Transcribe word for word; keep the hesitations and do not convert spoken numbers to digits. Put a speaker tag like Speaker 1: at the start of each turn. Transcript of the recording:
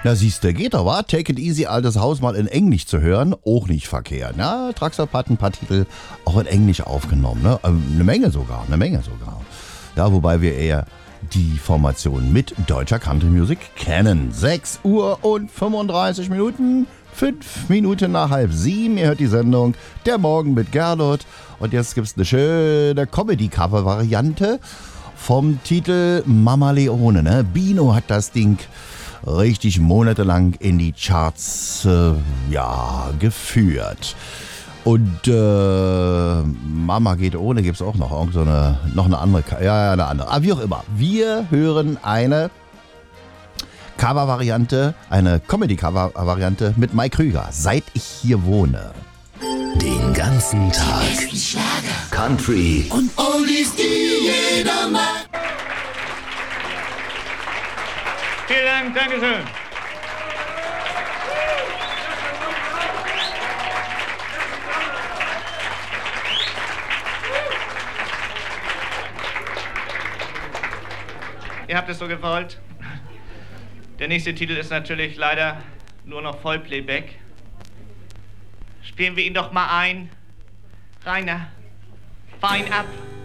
Speaker 1: Na siehste, geht doch, wa? Take it easy, altes Haus mal in Englisch zu hören, auch nicht verkehrt. Na, Traxop hat ein paar Titel auch in Englisch aufgenommen, ne? Eine Menge sogar, eine Menge sogar. Ja, wobei wir eher die Formation mit deutscher Country Music kennen. sechs Uhr und fünfunddreißig Minuten, fünf Minuten nach halb sieben. Ihr hört die Sendung Der Morgen mit Gernot. Und jetzt gibt's eine schöne Comedy-Cover-Variante vom Titel Mama Leone. Ne? Bino hat das Ding richtig monatelang in die Charts äh, ja, geführt. Und äh, Mama geht ohne gibt's auch noch. Irgend so eine, noch eine andere. Ja, ja, eine andere. Aber wie auch immer. Wir hören eine Cover-Variante, eine Comedy-Cover-Variante mit Mike Krüger. Seit ich hier wohne.
Speaker 2: Den ganzen Tag Country
Speaker 3: und Oldies, die jeder mag.
Speaker 4: Vielen Dank, Dankeschön. Ihr habt es so gewollt. Der nächste Titel ist natürlich leider nur noch Vollplayback. Spielen wir ihn doch mal ein. Rainer, fein ab.